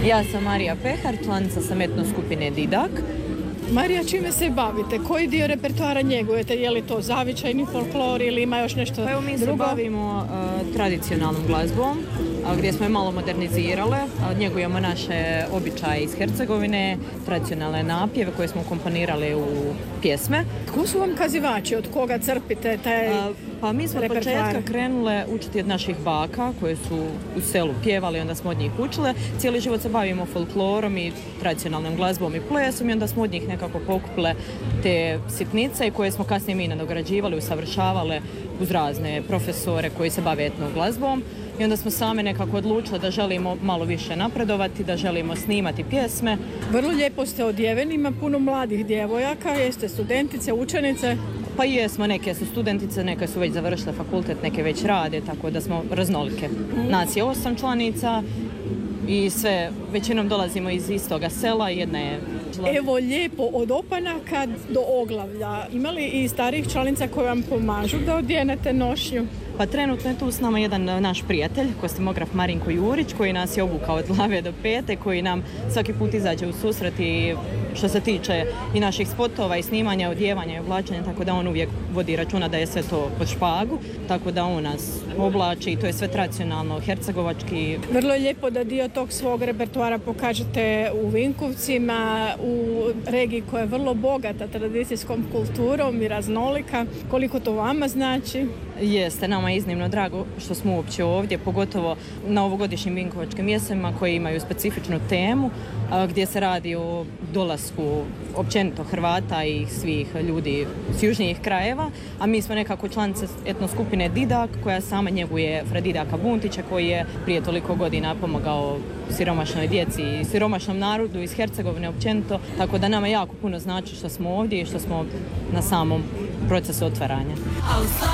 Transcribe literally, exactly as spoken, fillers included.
Ja sam Marija Pehar, članica sam etno skupine Didak. Marija, čime se bavite? Koji dio repertoara njegujete? Je li to zavičajni folklor ili ima još nešto pa evo, mi drugo? se bavimo uh, tradicionalnom glazbom, uh, gdje smo je malo modernizirale. Uh, njegujemo naše običaje iz Hercegovine, tradicionalne napjeve koje smo komponirali u pjesme. Tko su vam kazivači? Od koga crpite taj uh, Pa mi smo od repertoar? početka krenule učiti od naših baka koje su u selu pjevali, onda smo od njih učile. Cijeli život se bavimo folklorom i tradicionalnom glazbom i plesom i onda smo od njih nekako pokupile te sitnice koje smo kasnije mi nadograđivali, usavršavale uz razne profesore koji se bave etno glazbom. I onda smo same nekako odlučile da želimo malo više napredovati, da želimo snimati pjesme. Vrlo lijepo ste odjeveni, ima puno mladih djevojaka, jeste studentice, učenice? Pa jesmo, neke su studentice, neke su već završile fakultet, neke već rade, tako da smo raznolike. Nas je osam članica i sve, većinom dolazimo iz istoga sela, jedna je član... Evo lijepo, od opanaka do oglavlja. Ima li i starih članica koje vam pomažu da odjenete nošnju? Pa trenutno je tu s nama jedan naš prijatelj, kostimograf Marinko Jurić, koji nas je obukao od glave do pete, koji nam svaki put izađe u susret i što se tiče i naših spotova i snimanja, odjevanja i oblačenja, tako da on uvijek vodi računa da je sve to pod špagu, tako da on nas oblači i to je sve tradicionalno hercegovački. Vrlo je lijepo da dio tog svog repertoara pokažete u Vinkovcima, u regiji koja je vrlo bogata tradicijskom kulturom i raznolika. Koliko to vama znači? Jeste, nama je iznimno drago što smo uopće ovdje, pogotovo na ovogodišnjim vinkovačkim jesama koji imaju specifičnu temu gdje se radi o dolasku općenito Hrvata i svih ljudi s južnijih krajeva, a mi smo nekako članice etno skupine Didak koja sama njeguje Fredidaka Buntića koji je prije toliko godina pomogao siromašnoj djeci i siromašnom narodu iz Hercegovine općenito, tako da nama jako puno znači što smo ovdje i što smo na samom procesu otvaranja.